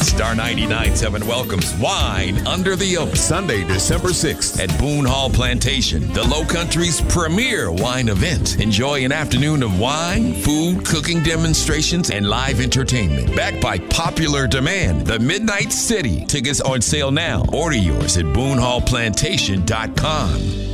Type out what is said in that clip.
Star 99.7 welcomes Wine Under the Oak, Sunday, December 6th at Boone Hall Plantation, the Low Country's premier wine event. Enjoy an afternoon of wine, food, cooking demonstrations, and live entertainment. Backed by popular demand, the Midnight City. Tickets on sale now. Order yours at BooneHallPlantation.com.